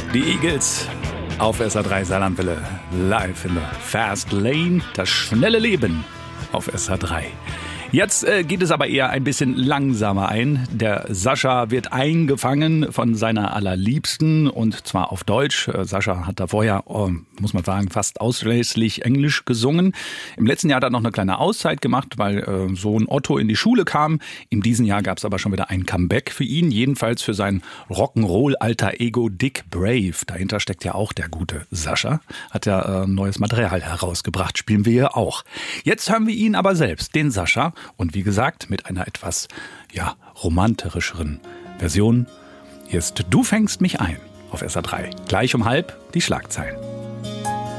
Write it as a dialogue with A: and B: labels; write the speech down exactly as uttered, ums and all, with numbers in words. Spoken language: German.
A: Die Eagles auf S R drei Saarlandwelle, live in der Fast Lane, das schnelle Leben auf S R drei. Jetzt äh, geht es aber eher ein bisschen langsamer ein. Der Sascha wird eingefangen von seiner Allerliebsten und zwar auf Deutsch. Äh, Sascha hat da vorher, oh, muss man sagen, fast ausschließlich Englisch gesungen. Im letzten Jahr hat er noch eine kleine Auszeit gemacht, weil äh, Sohn Otto in die Schule kam. In diesem Jahr gab es aber schon wieder ein Comeback für ihn, jedenfalls für sein Rock'n'Roll-Alter-Ego Dick Brave. Dahinter steckt ja auch der gute Sascha. Hat ja äh, neues Material herausgebracht, spielen wir hier auch. Jetzt hören wir ihn aber selbst, den Sascha. Und wie gesagt, mit einer etwas, ja, romantischeren Version. Hier ist Du fängst mich ein auf S R drei. Gleich um halb die Schlagzeilen.